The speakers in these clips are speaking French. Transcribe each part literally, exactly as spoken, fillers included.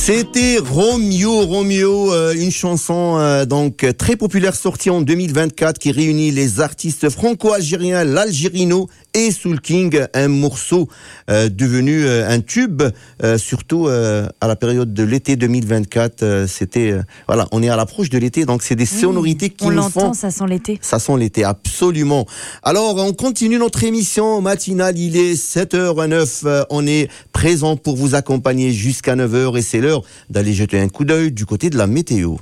C'était Romeo, Romeo, euh, une chanson euh, donc très populaire sortie en deux mille vingt-quatre qui réunit les artistes franco-algériens, l'Algérino et Soul King, un morceau euh, devenu euh, un tube, euh, surtout euh, à la période de l'été deux mille vingt-quatre. Euh, c'était euh, voilà, on est à l'approche de l'été, donc c'est des oui, sonorités qui on nous l'entend, font. Ça sent l'été. Ça sent l'été, absolument. Alors, on continue notre émission matinale. Il est sept heures neuf. Euh, on est présent pour vous accompagner jusqu'à neuf heures et c'est l'heure d'aller jeter un coup d'œil du côté de la météo.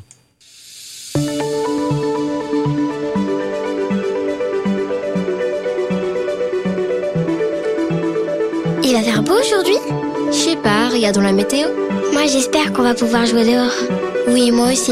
Il va faire beau aujourd'hui ? Je sais pas, regardons la météo. Moi j'espère qu'on va pouvoir jouer dehors. Oui, moi aussi.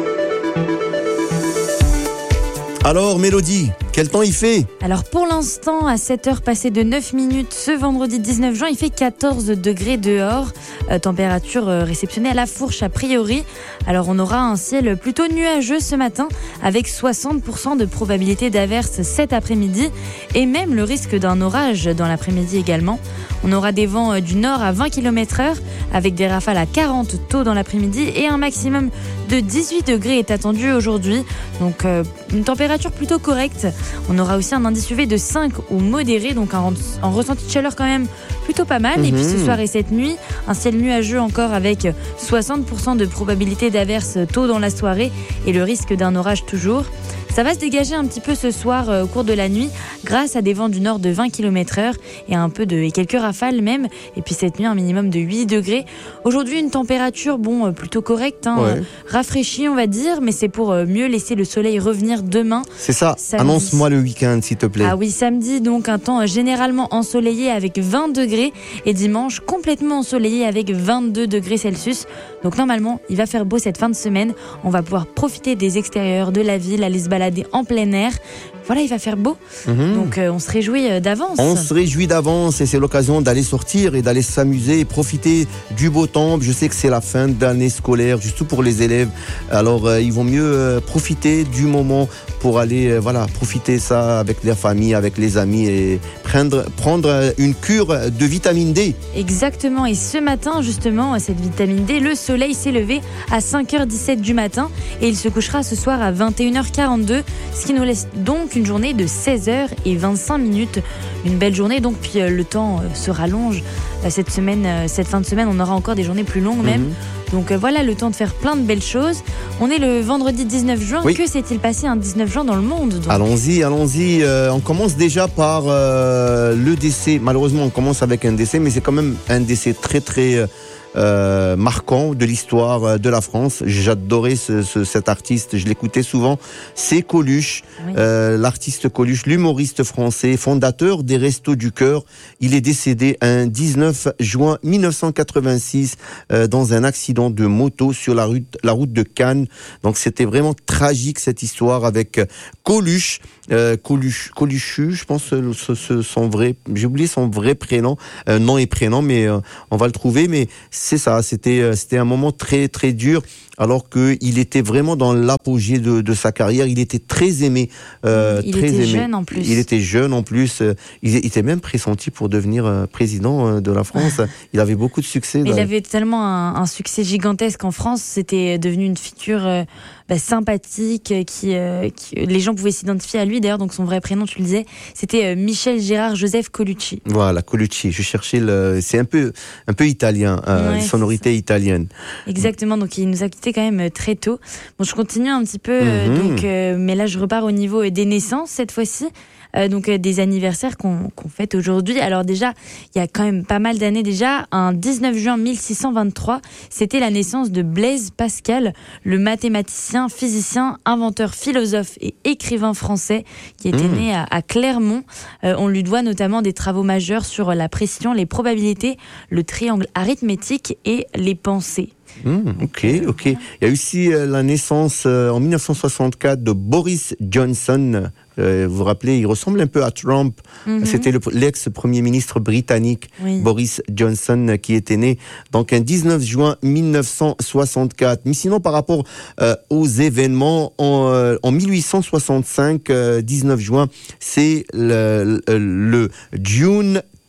Alors Mélodie, quel temps il fait ? Alors pour l'instant, à sept heures passées de neuf minutes, ce vendredi dix-neuf juin, il fait quatorze degrés dehors. Euh, température euh, réceptionnée à la fourche a priori. Alors on aura un ciel plutôt nuageux ce matin avec soixante pour cent de probabilité d'averse cet après-midi et même le risque d'un orage dans l'après-midi également. On aura des vents euh, du nord à vingt kilomètres heure avec des rafales à quarante tôt dans l'après-midi et un maximum de dix-huit degrés est attendu aujourd'hui. Donc euh, une température plutôt correcte. On aura aussi un indice U V de cinq ou modéré, donc un, un ressenti de chaleur quand même plutôt pas mal. Mmh. Et puis ce soir et cette nuit, un ciel nuageux encore avec soixante pour cent de probabilité d'averse tôt dans la soirée et le risque d'un orage toujours. Ça va se dégager un petit peu ce soir euh, au cours de la nuit grâce à des vents du nord de vingt kilomètres heure et un peu de et quelques rafales même. Et puis cette nuit un minimum de huit degrés. Aujourd'hui une température bon euh, plutôt correcte, hein, ouais. euh, rafraîchie on va dire, mais c'est pour euh, mieux laisser le soleil revenir demain. C'est ça. Samedi. Annonce-moi le week-end s'il te plaît. Ah oui, samedi donc un temps généralement ensoleillé avec vingt degrés et dimanche complètement ensoleillé avec vingt-deux degrés Celsius. Donc normalement il va faire beau cette fin de semaine. On va pouvoir profiter des extérieurs de la ville, aller se balader en plein air. Voilà, il va faire beau. Mmh. Donc euh, on se réjouit euh, d'avance. On se réjouit d'avance et c'est l'occasion d'aller sortir et d'aller s'amuser et profiter du beau temps. Je sais que c'est la fin d'année scolaire, surtout pour les élèves. Alors euh, ils vont mieux euh, profiter du moment pour aller euh, voilà, profiter ça avec la famille, avec les amis et prendre, prendre une cure de vitamine D. Exactement. Et ce matin, justement, cette vitamine D, le soleil s'est levé à cinq heures dix-sept du matin et il se couchera ce soir à vingt et une heures quarante-deux, ce qui nous laisse donc une journée de seize heures vingt-cinq minutes. Une belle journée, donc, puis euh, le temps euh, se rallonge. Euh, cette semaine, euh, cette fin de semaine, on aura encore des journées plus longues même. Mm-hmm. Donc euh, voilà, le temps de faire plein de belles choses. On est le vendredi dix-neuf juin. Oui. Que s'est-il passé un dix-neuf juin dans le monde donc ? Allons-y, allons-y. Euh, on commence déjà par euh, le décès. Malheureusement, on commence avec un décès, mais c'est quand même un décès très, très... Euh, Euh, marquant de l'histoire de la France. J'adorais ce, ce, cet artiste, je l'écoutais souvent. C'est Coluche, oui. euh, l'artiste Coluche, l'humoriste français, fondateur des Restos du Cœur. Il est décédé un dix-neuf juin mille neuf cent quatre-vingt-six euh, dans un accident de moto sur la route, la route de Cannes. Donc c'était vraiment tragique cette histoire avec Coluche. Euh, Coluche, Coluchu, je pense ce, ce, son vrai, j'ai oublié son vrai prénom, euh, nom et prénom, mais euh, on va le trouver. Mais c'est ça, c'était euh, c'était un moment très très dur. Alors que il était vraiment dans l'apogée de, de sa carrière, il était très aimé, euh, il très était aimé. jeune en plus. Il était jeune en plus. Euh, il était même pressenti pour devenir euh, président euh, de la France. Il avait beaucoup de succès. Il dans... avait tellement un, un succès gigantesque en France. C'était devenu une figure euh, bah, sympathique, qui, euh, qui les gens pouvaient s'identifier à lui. D'ailleurs, donc son vrai prénom, tu le disais, c'était euh, Michel Gérard Joseph Colucci. Voilà, Colucci. Je cherchais le, c'est un peu un peu italien, euh, ouais, sonorité italienne. Exactement. Donc il nous a quitté quand même très tôt. Bon, je continue un petit peu, euh, mmh. donc, euh, mais là je repars au niveau des naissances cette fois-ci. Euh, donc euh, des anniversaires qu'on, qu'on fête aujourd'hui. Alors déjà, il y a quand même pas mal d'années déjà. Un dix-neuf juin mille six cent vingt-trois, c'était la naissance de Blaise Pascal, le mathématicien, physicien, inventeur, philosophe et écrivain français qui était mmh. né à, à Clermont. Euh, on lui doit notamment des travaux majeurs sur la précision, les probabilités, le triangle arithmétique et les pensées. Mmh, ok, ok. Il y a aussi euh, la naissance euh, en mille neuf cent soixante-quatre de Boris Johnson. Euh, vous vous rappelez, il ressemble un peu à Trump. Mm-hmm. C'était le, l'ex-premier ministre britannique, oui. Boris Johnson, qui était né donc un dix-neuf juin mille neuf cent soixante-quatre. Mais sinon, par rapport euh, aux événements, en, euh, en mille huit cent soixante-cinq, euh, dix-neuf juin, c'est le, le, le June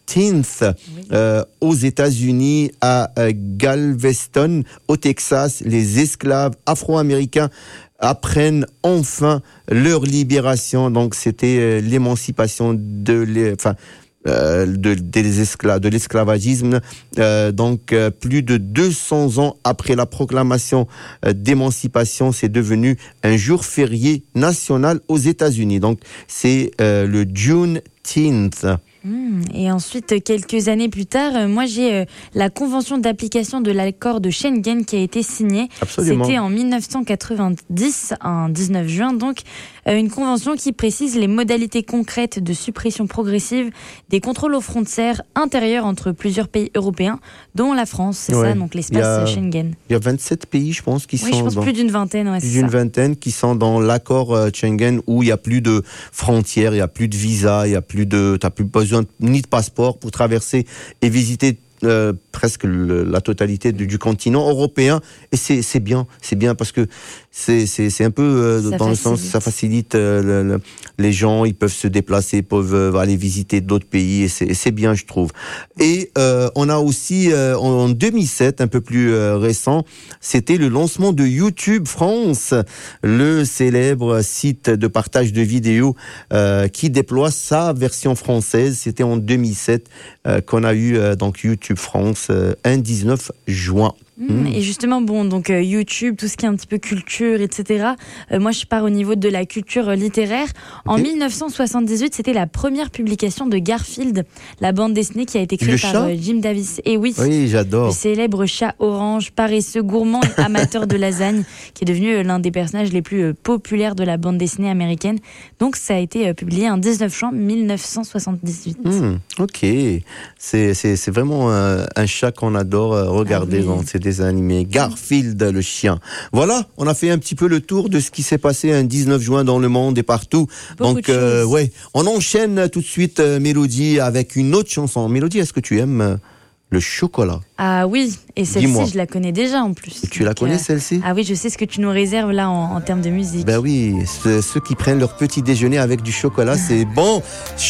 Juneteenth euh, aux États-Unis, à euh, Galveston, au Texas. Les esclaves afro-américains apprennent enfin leur libération. Donc c'était euh, l'émancipation de les, enfin, euh, de, des esclaves, de l'esclavagisme. Euh, donc euh, plus de deux cents ans après la proclamation euh, d'émancipation, c'est devenu un jour férié national aux États-Unis. Donc c'est euh, le Juneteenth. Et ensuite, quelques années plus tard, moi j'ai euh, la convention d'application de l'accord de Schengen qui a été signée. Absolument. C'était en dix-neuf cent quatre-vingt-dix, un dix-neuf juin, donc euh, une convention qui précise les modalités concrètes de suppression progressive des contrôles aux frontières intérieures entre plusieurs pays européens, dont la France, c'est ouais. ça, donc l'espace a, Schengen. Il y a vingt-sept pays, je pense, qui oui, sont je pense dans, plus d'une vingtaine, ouais, plus c'est d'une ça. vingtaine qui sont dans l'accord euh, Schengen où il y a plus de frontières, il y a plus de visa, il y a plus de, t'as plus besoin ni de passeport pour traverser et visiter euh, presque le, la totalité du, du continent européen. Et c'est, c'est bien, c'est bien parce que c'est, c'est, c'est un peu euh, dans facilite. le sens, ça facilite euh, le, le, les gens, ils peuvent se déplacer, peuvent euh, aller visiter d'autres pays et c'est, et c'est bien, je trouve. Et euh, on a aussi euh, en deux mille sept, un peu plus euh, récent, c'était le lancement de YouTube France, le célèbre site de partage de vidéos euh, qui déploie sa version française. C'était en deux mille sept euh, qu'on a eu euh, donc YouTube France euh, un dix-neuf juin. Mmh. Et justement, bon, donc euh, YouTube, tout ce qui est un petit peu culture, et cetera. Euh, moi, je pars au niveau de la culture euh, littéraire. En okay. dix-neuf cent soixante-dix-huit, c'était la première publication de Garfield, la bande dessinée qui a été créée le par euh, Jim Davis. Et oui, oui, j'adore. Le célèbre chat orange, paresseux, gourmand et amateur de lasagne, qui est devenu euh, l'un des personnages les plus euh, populaires de la bande dessinée américaine. Donc, ça a été euh, publié un dix-neuf juin mille neuf cent soixante-dix-huit. Mmh, ok, c'est, c'est, c'est vraiment euh, un chat qu'on adore euh, regarder ah, oui. dans ces des animés. Garfield, le chien. Voilà, on a fait un petit peu le tour de ce qui s'est passé un dix-neuf juin dans le monde et partout. Beaucoup Donc, euh, ouais, on enchaîne tout de suite euh, Mélodie avec une autre chanson. Mélodie, est-ce que tu aimes euh, le chocolat? Ah oui, et celle-ci, Dis-moi. je la connais déjà en plus. Et tu la connais, euh, celle-ci? Ah oui, je sais ce que tu nous réserves là en, en termes de musique. Ben oui, ceux qui prennent leur petit déjeuner avec du chocolat, c'est bon.